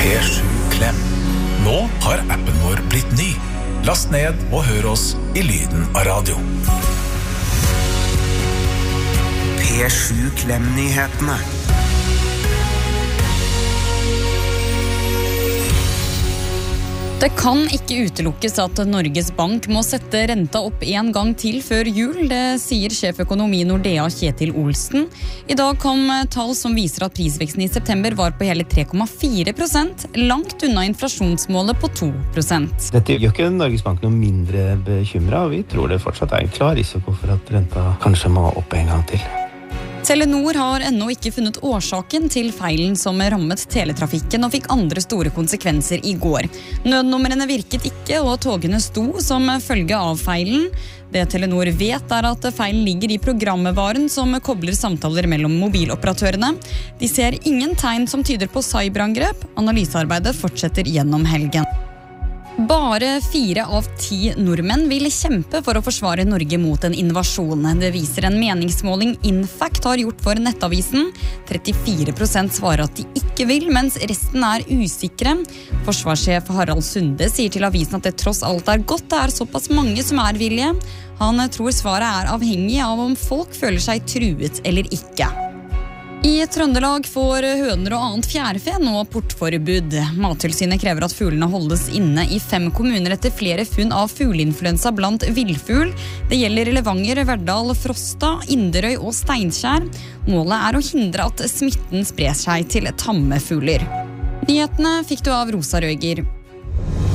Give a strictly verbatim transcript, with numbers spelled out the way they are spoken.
P sju Klem. Nå har appen vår blitt ny. Last ned og hør oss i lyden av radio. P sju Klem-nyhetene. Det kan ikke utelukkes at Norges Bank må sette renta opp en gang til før jul. Det sier sjeføkonom i Nordea Kjetil Olsen. I dag kom tall som viser at prisveksten i september var på hele tre komma fire prosent, langt unna inflasjonsmålet på to prosent. Dette gjør ikke Norges Bank noe mindre bekymret, og vi tror det fortsatt er en klar risiko for at renta kanskje må opp en gang til. Telenor har ennå ikke funnet årsaken til feilen som rammet teletrafikken og fikk andre store konsekvenser i går. Nødnumrene virket ikke, og togene sto som følge av feilen. Det Telenor vet er at feilen ligger i programvaren som kobler samtaler mellom mobiloperatørene. De ser ingen tegn som tyder på cyberangrep. Analysearbeidet fortsetter gjennom helgen. Bare fire av ti nordmenn vil kjempe for å forsvare Norge mot en invasjon. Det viser en meningsmåling Infact har gjort for Nettavisen. trettifire prosent svarer at de ikke vil, mens resten er usikre. Forsvarssjef Harald Sunde sier til avisen at det tross alt er godt det er såpass mange som er villige. Han tror svaret er avhengig av om folk føler seg truet eller ikke. I Trøndelag får høner og annet fjærfe nå portforbud. Mattilsynet krever at fuglene holdes inne i fem kommuner etter flere funn av fugleinfluensa blant villfugl. Det gjelder Levanger, Verdal, Frosta, Inderøy og Steinkjer. Målet er å hindre at smitten sprer seg til tamme fugler. Nyhetene fikk du av Rosa Røger.